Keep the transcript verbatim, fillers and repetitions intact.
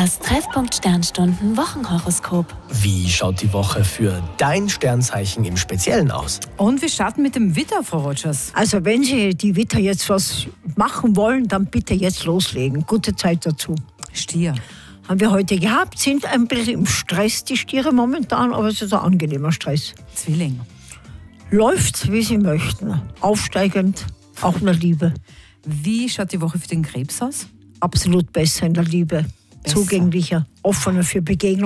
Das Treffpunkt Sternstunden Wochenhoroskop. Wie schaut die Woche für dein Sternzeichen im Speziellen aus? Und wir starten mit dem Widder, Frau Rogers. Also wenn Sie die Widder jetzt was machen wollen, dann bitte jetzt loslegen. Gute Zeit dazu. Stier. Haben wir heute gehabt, sind ein bisschen im Stress, die Stiere momentan, aber es ist ein angenehmer Stress. Zwilling. Läuft's, wie Sie möchten. Aufsteigend, auch in der Liebe. Wie schaut die Woche für den Krebs aus? Absolut besser in der Liebe. Besser. Zugänglicher, offener für Begegnungen.